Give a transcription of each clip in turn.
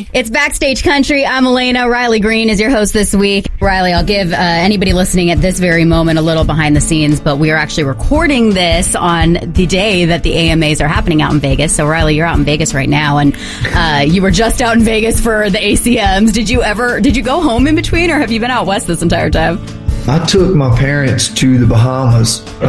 It's Backstage Country. I'm Elena. Riley Green is your host this week. Riley, I'll give anybody listening at this very moment a little behind the scenes, but we are actually recording this on the day that the AMAs are happening out in Vegas. So, Riley, you're out in Vegas right now, and you were just out in Vegas for the ACMs. Did you go home in between, or have you been out west this entire time? I took my parents to the Bahamas for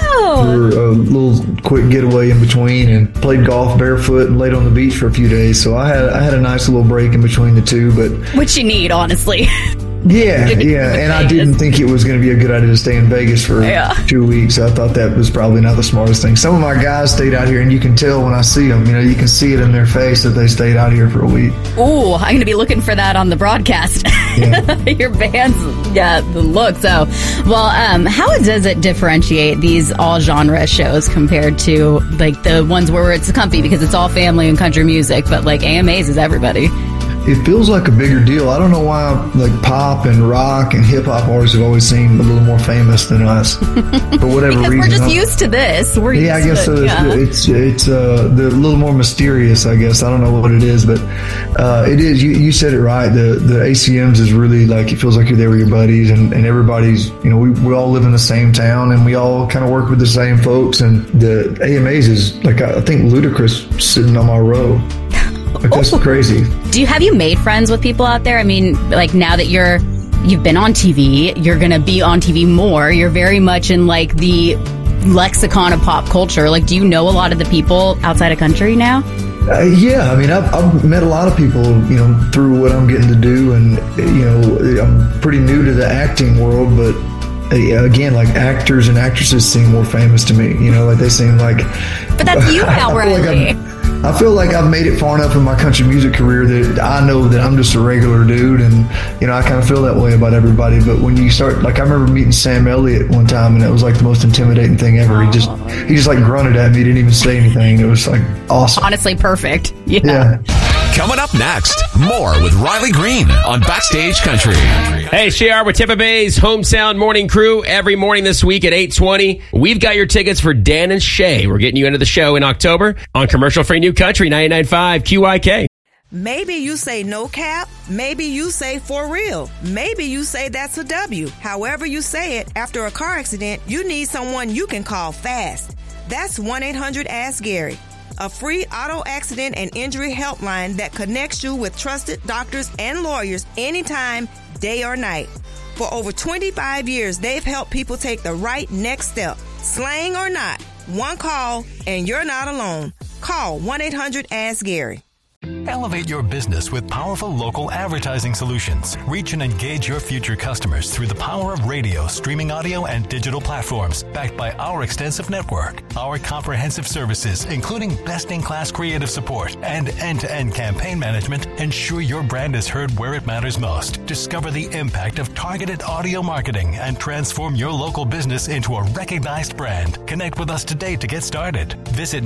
a little quick getaway in between, and played golf barefoot and laid on the beach for a few days. So I had a nice little break in between the two, but which you need, honestly. Yeah, and I didn't think it was going to be a good idea to stay in Vegas for 2 weeks. I thought that was probably not the smartest thing. Some of my guys stayed out here, and you can tell when I see them. You know, you can see it in their face that they stayed out here for a week. Ooh, I'm going to be looking for that on the broadcast. Yeah. Your band's, the look. So, well, how does it differentiate these all genre shows compared to like the ones where it's comfy because it's all family and country music, but like AMAs is everybody? It feels like a bigger deal. I don't know why, like pop and rock and hip hop artists have always seemed a little more famous than us for whatever reason. We're just used to this. I guess so. Yeah. It's a little more mysterious, I guess. I don't know what it is, but it is. You said it right. The ACMs is really like, it feels like you're there with your buddies, and everybody's, you know, we all live in the same town, and we all kind of work with the same folks. And the AMAs is like, I think Ludacris sitting on my row. Like, that's crazy. Have you made friends with people out there? I mean, like now that you've been on TV, you're going to be on TV more. You're very much in like the lexicon of pop culture. Like, do you know a lot of the people outside of country now? Yeah, I mean, I've met a lot of people, you know, through what I'm getting to do, and you know, I'm pretty new to the acting world, but again, like actors and actresses seem more famous to me. You know, like they seem like. But that's you now, Riley. I feel like I've made it far enough in my country music career that I know that I'm just a regular dude, and you know, I kind of feel that way about everybody. But when you start, like, I remember meeting Sam Elliott one time, and it was like the most intimidating thing ever. He just like grunted at me, didn't even say anything. It was like awesome. Honestly, perfect. Yeah. Coming up next, more with Riley Green on Backstage Country. Hey, Shayar with Tampa Bay's Home Sound Morning Crew every morning this week at 8:20. We've got your tickets for Dan and Shay. We're getting you into the show in October on commercial-free New Country 99.5 QIK. Maybe you say no cap. Maybe you say for real. Maybe you say that's a W. However you say it, after a car accident, you need someone you can call fast. That's 1-800-ASK-GARY. A free auto accident and injury helpline that connects you with trusted doctors and lawyers anytime, day or night. For over 25 years, they've helped people take the right next step. Slang or not, one call and you're not alone. Call 1-800-ASK-GARY. Elevate your business with powerful local advertising solutions. Reach and engage your future customers through the power of radio, streaming audio, and digital platforms, backed by our extensive network. Our comprehensive services, including best-in-class creative support and end-to-end campaign management, ensure your brand is heard where it matters most. Discover the impact of targeted audio marketing and transform your local business into a recognized brand. Connect with us today to get started. Visit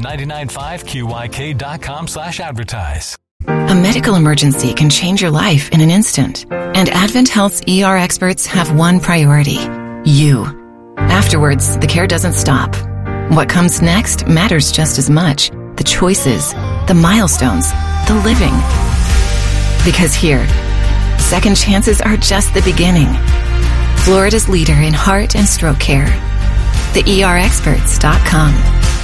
995QYK.com/advertise. A medical emergency can change your life in an instant. And Advent Health's ER experts have one priority: you. Afterwards, the care doesn't stop. What comes next matters just as much. The choices, the milestones, the living. Because here, second chances are just the beginning. Florida's leader in heart and stroke care. TheERexperts.com.